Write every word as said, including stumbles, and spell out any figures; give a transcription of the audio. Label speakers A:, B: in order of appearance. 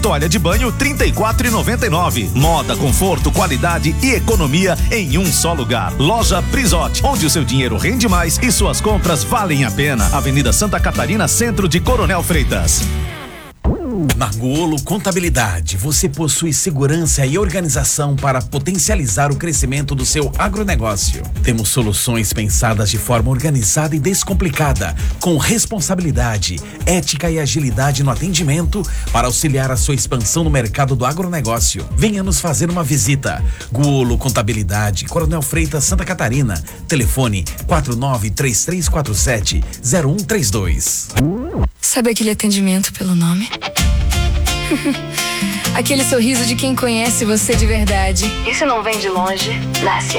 A: toalha de banho trinta e quatro e noventa e nove. Moda, conforto, qualidade e economia em um só lugar. Loja Prisote, onde o seu dinheiro rende mais e suas compras valem a pena. Avenida Santa Catarina, centro de Coronel Freitas.
B: Na Golo Contabilidade, você possui segurança e organização para potencializar o crescimento do seu agronegócio. Temos soluções pensadas de forma organizada e descomplicada, com responsabilidade, ética e agilidade no atendimento para auxiliar a sua expansão no mercado do agronegócio. Venha nos fazer uma visita. Golo Contabilidade, Coronel Freitas, Santa Catarina. Telefone quatro nove três três quatro sete zero um três dois.
C: Sabe aquele atendimento pelo nome? Aquele sorriso de quem conhece você de verdade. E se não vem de longe, nasce